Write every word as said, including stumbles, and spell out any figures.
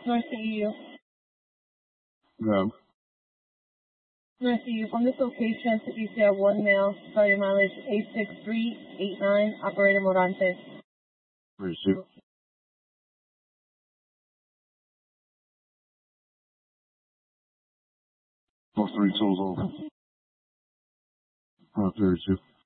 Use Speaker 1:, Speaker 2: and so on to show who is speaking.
Speaker 1: North C E U.
Speaker 2: No.
Speaker 1: North C E U, from this location to E C R one male, starting mileage eight six three eight nine, operator Morante.
Speaker 2: Receive. All three tools over. Uh, thirty-two.